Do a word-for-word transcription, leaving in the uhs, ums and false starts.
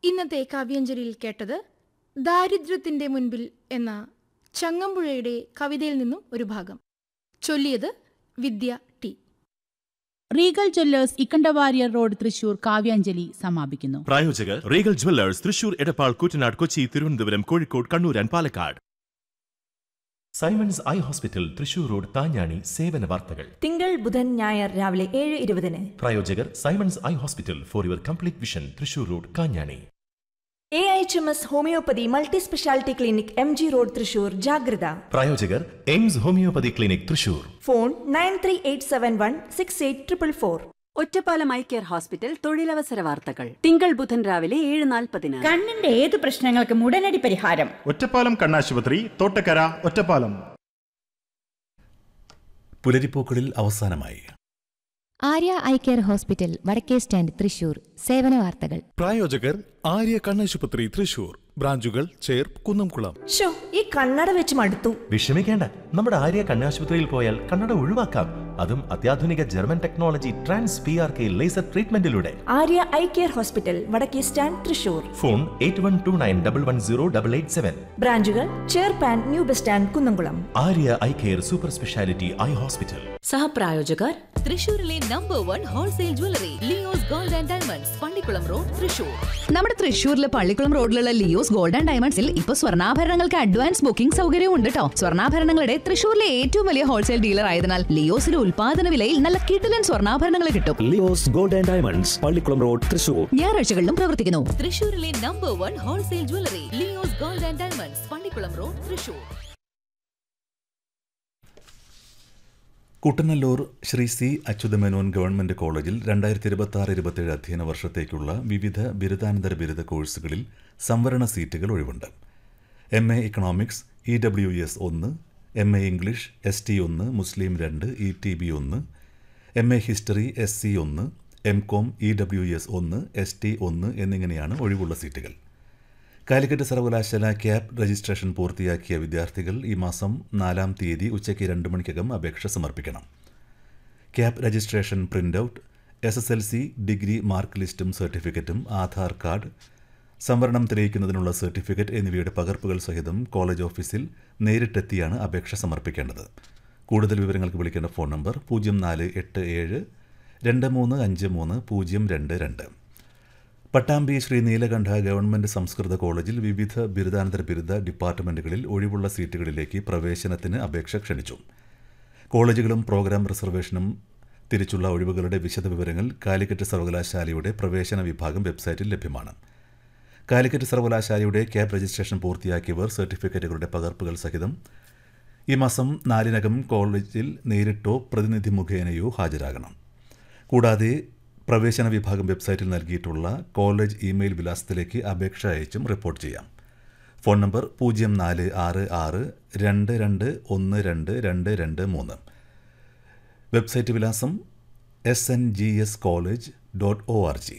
ഇന്നത്തെ കാവ്യാഞ്ജലിയിൽ കേട്ടത് ദാരിദ്ര്യത്തിന്റെ മുൻപിൽ എന്ന ചങ്ങമ്പുഴയുടെ കവിതയിൽ നിന്നും ഒരു ഭാഗം. ചൊല്ലിയത് വിദ്യ T. Regal Jewellers Ikkanda Warrier road Thrissur Kavyanjali സമാപിക്കുന്നു. പ്രായോജകർ Regal Jewellers Thrissur, Edappal, Koottanad, Kochi, Thiruvananthapuram, Kozhikode, Kannur and Palakkad. Symons eye hospital Thrissur road താഞ്ഞാണി സേവന വാർത്തകൾ തിങ്കൾ ബുധൻ ഞായർ രാവിലെ ഏഴ് ഇരുപതിന്. പ്രായോജകർ Symons eye hospital for your complete vision Thrissur road Kanjani. A H M S homeopathy multi speciality clinic M G road Thrissur ജാഗ്രത. പ്രായോജകർ AIIMS homeopathy clinic Thrissur. Phone nine three eight seven one six eight triple four. Ottapalam eye care hospital തൊഴിലവസര വാർത്തകൾ തിങ്കൾ ബുധൻ രാവിലെ ഏഴ് നാൽപ്പതിന്. കണ്ണിന്റെ ഏത് പ്രശ്നങ്ങൾക്കും ഉടനടി പരിഹാരം. ഒറ്റപ്പാലം കണ്ണാശുപത്രി, തോട്ടക്കര, ഒറ്റപ്പാലം. പുലരിപ്പൂക്കളിൽ അവസാനമായി ആര്യ ഐ കെയർ ഹോസ്പിറ്റൽ വടക്കേ സ്റ്റാൻഡ് തൃശൂർ സേവന വാർത്തകൾ. പ്രായോജകർ ആര്യ കണ്ണാശുപത്രി തൃശൂർ, ബ്രാഞ്ചുകൾ ചേർ, കുന്നംകുളം. ഷോ ഈ കണ്ണട വെച്ച് മടുത്തു. വിഷമിക്കേണ്ട, നമ്മുടെ ആര്യ കണ്ണാശുപത്രിയിൽ പോയാൽ കണ്ണട ഒഴിവാക്കാം. അതും അത്യാധുനിക German technology trans P R K laser ട്രീറ്റ്മെന്റിലൂടെ. Arya eye care hospital വടക്കേ stand Thrissur. Phone eight one two nine double one zero double eight seven. ബ്രാഞ്ചുകൾ ചേർപ്പാൻ, new bus stand, Kunnamkulam. Arya eye care super speciality eye hospital. സഹപ്രായോജകർ തൃശൂരിലെ number one wholesale jewellery Leo's gold and diamonds, Pallikkulam road, Thrissur. നമ്മുടെ തൃശൂരിലെ പള്ളിക്കുളം റോഡിലുള്ള Leo's gold and ഡയമണ്ട്സിൽ ഇപ്പൊ സ്വർണ്ണാഭരണങ്ങൾക്ക് advance booking സൗകര്യവും ഉണ്ട് കേട്ടോ. സ്വർണ്ണാഭരണങ്ങളുടെ തൃശൂരിലെ ഏറ്റവും വലിയ ഹോൾസെയിൽ ഡീലർ ആയതിനാൽ ലിയോസിലെ ഉൽപാദന വിലയിൽ നല്ല കിടിലൻ സ്വർണ്ണാഭരണങ്ങൾ കിട്ടും. Leo's gold and diamonds, Pallikkulam road, Thrissur. ഞായറാഴ്ചകളിലും പ്രവർത്തിക്കുന്നു. തൃശൂരിലെ number one wholesale jewellery Leo's gold and diamonds, Pallikkulam road, Thrissur. Kuttanellur Shri C Achutha Menon government കോളേജിൽ രണ്ടായിരത്തി ഇരുപത്തി ആറ് ഇരുപത്തിയേഴ് അധ്യയന വർഷത്തേക്കുള്ള വിവിധ ബിരുദാനന്തര ബിരുദ കോഴ്സുകളിൽ സംവരണ സീറ്റുകൾ ഒഴിവുണ്ട്. M A economics E W S ഒന്ന്, M A English S T ഒന്ന്, മുസ്ലിം രണ്ട്, ഇ ടി ബി ഒന്ന്, M A history S C ഒന്ന്, M com E W S ഒന്ന്, എസ് ടി ഒന്ന് എന്നിങ്ങനെയാണ് ഒഴിവുള്ള സീറ്റുകൾ. കാലിക്കറ്റ് സർവകലാശാല ക്യാപ് രജിസ്ട്രേഷൻ പൂർത്തിയാക്കിയ വിദ്യാർത്ഥികൾ ഈ മാസം നാലാം തീയതി ഉച്ചയ്ക്ക് രണ്ട് മണിക്കകം അപേക്ഷ സമർപ്പിക്കണം. Cap registration print out, S S L C degree mark ലിസ്റ്റും സർട്ടിഫിക്കറ്റും, ആധാർ കാർഡ്, സംവരണം തെളിയിക്കുന്നതിനുള്ള സർട്ടിഫിക്കറ്റ് എന്നിവയുടെ പകർപ്പുകൾ സഹിതം കോളേജ് ഓഫീസിൽ നേരിട്ടെത്തിയാണ് അപേക്ഷ സമർപ്പിക്കേണ്ടത്. കൂടുതൽ വിവരങ്ങൾക്ക് വിളിക്കേണ്ട ഫോൺ നമ്പർ പൂജ്യം നാല് എട്ട് ഏഴ് രണ്ട് മൂന്ന് അഞ്ച് മൂന്ന് പൂജ്യം രണ്ട് രണ്ട്. പട്ടാമ്പി ശ്രീ നീലകണ്ഠ ഗവൺമെൻറ് സംസ്കൃത കോളേജിൽ വിവിധ ബിരുദാനന്തര ബിരുദ ഡിപ്പാർട്ട്മെൻറ്റുകളിൽ ഒഴിവുള്ള സീറ്റുകളിലേക്ക് പ്രവേശനത്തിന് അപേക്ഷ ക്ഷണിച്ചു. കോളേജുകളും പ്രോഗ്രാം റിസർവേഷനും തിരിച്ചുള്ള ഒഴിവുകളുടെ വിശദവിവരങ്ങൾ കാലിക്കറ്റ് സർവകലാശാലയുടെ പ്രവേശന വിഭാഗം വെബ്സൈറ്റിൽ ലഭ്യമാണ്. കാലിക്കറ്റ് സർവകലാശാലയുടെ ക്യാപ് രജിസ്ട്രേഷൻ പൂർത്തിയാക്കിയവർ സർട്ടിഫിക്കറ്റുകളുടെ പകർപ്പുകൾ സഹിതം ഈ മാസം നാലിനകം കോളേജിൽ നേരിട്ടോ പ്രതിനിധി മുഖേനയോ ഹാജരാകണം. കൂടാതെ പ്രവേശന വിഭാഗം വെബ്സൈറ്റിൽ നൽകിയിട്ടുള്ള കോളേജ് ഇമെയിൽ വിലാസത്തിലേക്ക് അപേക്ഷ അയച്ചും റിപ്പോർട്ട് ചെയ്യാം. ഫോൺ നമ്പർ പൂജ്യം നാല് ആറ് ആറ് രണ്ട് രണ്ട് ഒന്ന് രണ്ട് രണ്ട് രണ്ട് മൂന്ന്. വെബ്സൈറ്റ് വിലാസം S N G S college dot O R G.